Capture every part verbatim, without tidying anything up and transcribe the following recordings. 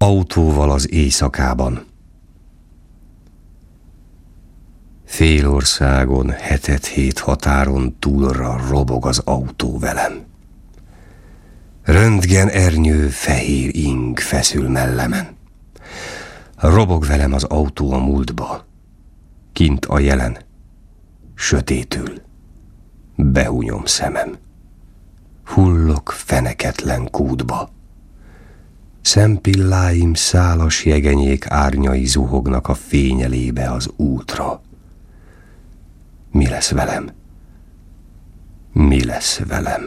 Autóval az éjszakában. Félországon, hetet-hét határon túlra robog az autó velem. Röntgen ernyő, fehér ing feszül mellemen. Robog velem az autó a múltba. Kint a jelen, sötétül. Behúnyom szemem. Hullok feneketlen kútba. Szempilláim szálas jegenyék árnyai zuhognak a fényelébe az útra. Mi lesz velem? Mi lesz velem?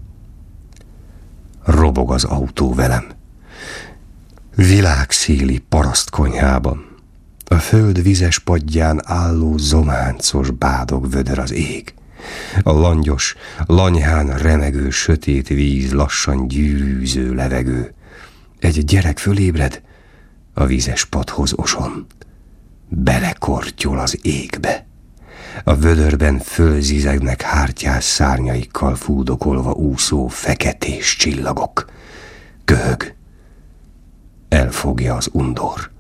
Robog az autó velem. Világszéli parasztkonyhában, a föld vizes padján álló zománcos bádog vödör az ég. A langyos, lanyhán remegő sötét víz, lassan gyűrűző levegő. Egy gyerek fölébred, a vizes padhoz oson. Belekortyol az égbe. A vödörben fölzizegnek hártyás szárnyaikkal fúdokolva úszó feketés csillagok. Köhög. Elfogja az undor.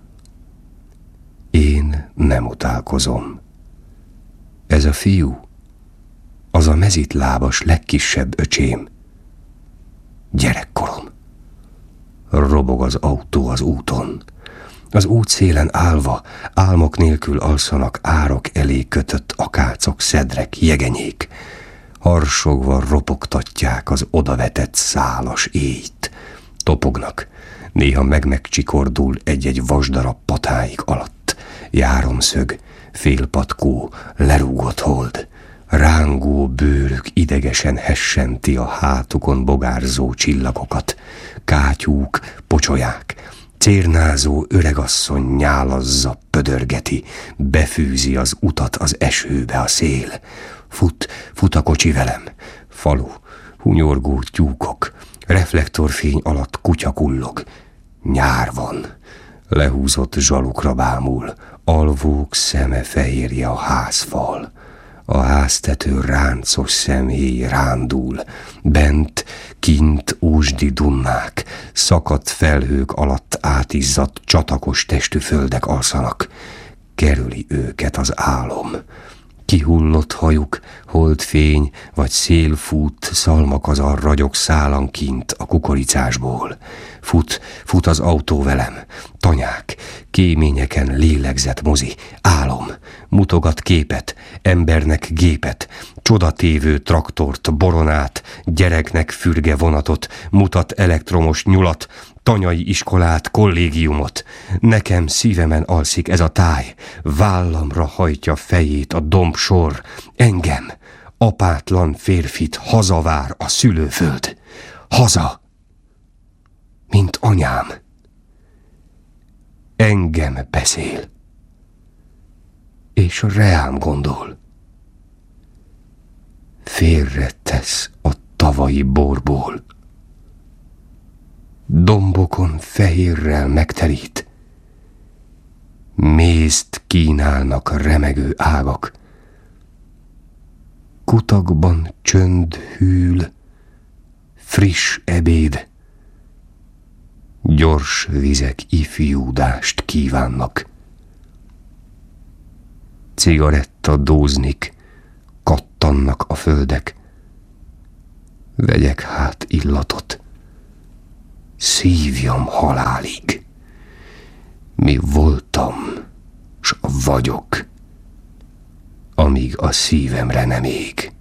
Én nem utálkozom. Ez a fiú, az a mezitlábas legkisebb öcsém. Gyerekkorom. Robog az autó az úton. Az útszélen állva, álmok nélkül alszanak árok elé kötött akácok, szedrek, jegenyék. Harsogva ropogtatják az odavetett szálas éjt. Topognak, néha meg-megcsikordul egy-egy vasdarab patáik alatt. Járomszög, félpatkó, lerúgott hold. Rángó bőrük idegesen hessenti a hátukon bogárzó csillagokat. Kátyúk, pocsolyák, cérnázó öregasszony nyálazza, pödörgeti, befűzi az utat az esőbe a szél. Fut, fut a kocsi velem, falu, hunyorgó tyúkok, reflektorfény alatt kutya kullog. Nyár van, lehúzott zsalukra bámul, alvók szeme fehérje a házfal. A háztető ráncos szemhéj rándul, bent, kint ósdi dunnák, szakadt felhők alatt átizzadt csatakos testű földek alszanak. Kerüli őket az álom. Kihullott hajuk, holdfény vagy szél fut, szalmakazar ragyog szálan kint a kukoricásból. Fut, fut az autó velem, tanyák, kéményeken lélegzett mozi, álom, mutogat képet, embernek gépet, csodatévő traktort, boronát, gyereknek fürge vonatot, mutat elektromos nyulat, tanyai iskolát, kollégiumot. Nekem szívemen alszik ez a táj, vállamra hajtja fejét a dombsor, engem, apátlan férfit hazavár a szülőföld. Haza, mint anyám. Engem beszél, és reám gondol. Félretesz a tavalyi borból. Dombokon fehérrel megterít. Mézt kínálnak remegő ágak. Kutakban csönd hűl, friss ebéd. Gyors vizek ifjúdást kívánnak. Cigaretta dóznik, kattannak a földek. Vegyek hát illatot, szívjam halálig. Mi voltam, s vagyok, amíg a szívemre nem ég.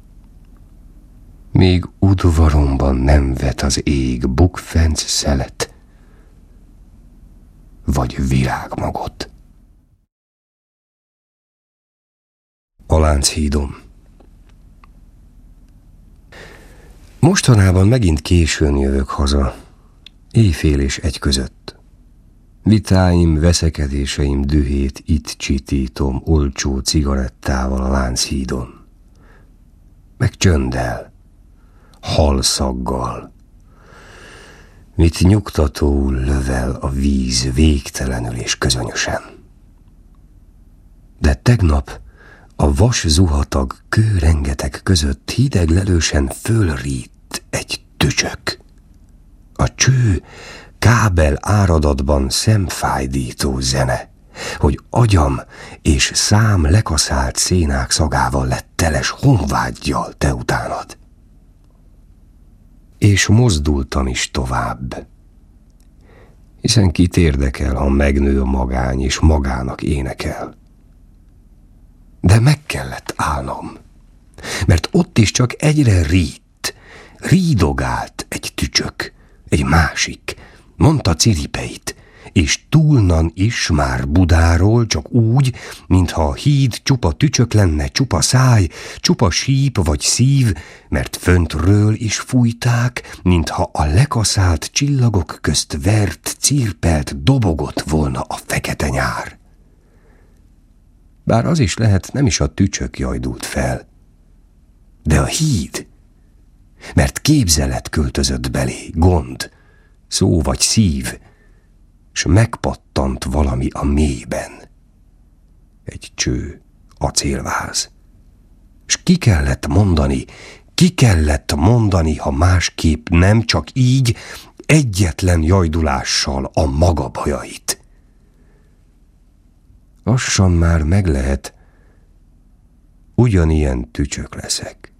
Még udvaromban nem vet az ég bukfenc szelet, vagy virágmagot. A Lánchídon. Mostanában megint későn jövök haza, éjfél és egy között. Vitáim, veszekedéseim dühét itt csitítom olcsó cigarettával a Lánchídon. Meg csönddel, halszaggal. Mit nyugtatóul lövel a víz végtelenül és közönösen. De tegnap a vas zuhatag kőrengetek között hideg lelősen fölrít egy tücsök. A cső kábel áradatban szemfájdító zene, hogy agyam és szám lekaszált szénák szagával lett teles honvággyal te utánad. És mozdultam is tovább, hiszen kit érdekel, ha megnő a magány és magának énekel. De meg kellett állnom, mert ott is csak egyre rít, rídogált egy tücsök, egy másik, mondta ciripeit, és túlnan is már Budáról csak úgy, mintha a híd csupa tücsök lenne, csupa száj, csupa síp vagy szív, mert föntről is fújták, mintha a lekaszált csillagok közt vert, cirpelt, dobogott volna a fekete nyár. Bár az is lehet, nem is a tücsök jajdult fel, de a híd, mert képzelet költözött belé, gond, szó vagy szív, s megpattant valami a mélyben. Egy cső, acélváz. S ki kellett mondani, ki kellett mondani, ha másképp nem, csak így, egyetlen jajdulással a maga bajait. Lassan már meg lehet, ugyanilyen tücsök leszek.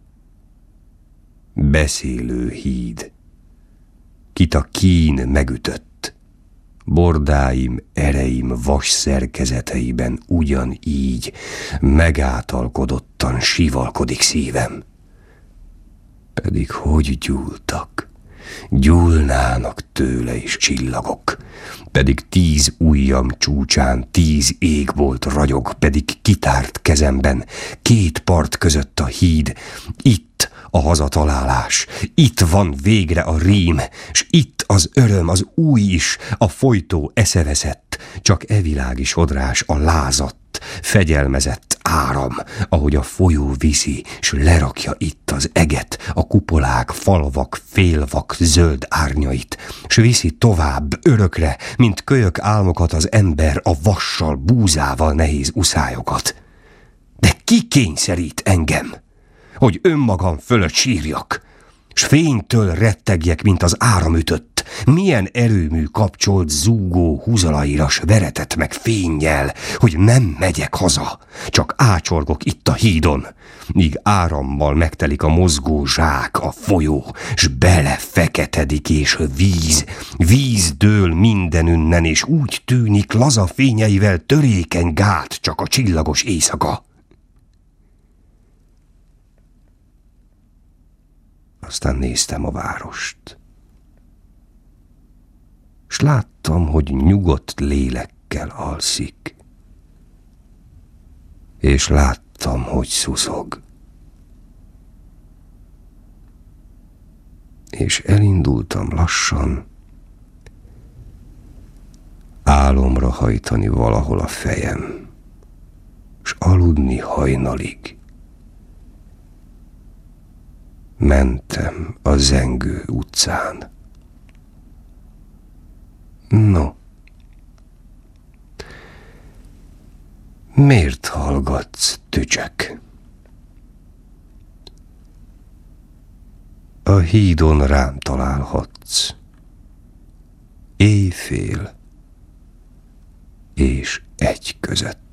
Beszélő híd, kit a kín megütött, bordáim, ereim vas szerkezeteiben ugyanígy megátalkodottan sivalkodik szívem. Pedig hogy gyúltak, gyúlnának tőle is csillagok, pedig tíz ujjam csúcsán tíz égbolt ragyog, pedig kitárt kezemben két part között a híd, itt a hazatalálás, itt van végre a rím, s itt az öröm, az új is, a folytó eszeveszett, csak e világi sodrás a lázadt, fegyelmezett áram, ahogy a folyó viszi, s lerakja itt az eget, a kupolák, falvak, félvak zöld árnyait, s viszi tovább örökre, mint kölyök álmokat az ember a vassal, búzával nehéz uszályokat. De ki kényszerít engem, hogy önmagam fölött sírjak, s fénytől rettegjek, mint az áramütött, milyen erőmű kapcsolt zúgó húzalairas veretet meg fénnyel, hogy nem megyek haza, csak ácsorgok itt a hídon, míg árammal megtelik a mozgó zsák, a folyó, s belefeketedik, és víz, víz dől mindenünnen, és úgy tűnik laza fényeivel törékeny gát csak a csillagos éjszaka. Aztán néztem a várost, s láttam, hogy nyugodt lélekkel alszik, és láttam, hogy szuszog. És elindultam lassan, álomra hajtani valahol a fejem, s aludni hajnalig. Mentem a zengő utcán. No, miért hallgatsz, tücsök? A hídon rám találhatsz. Éjfél és egy között.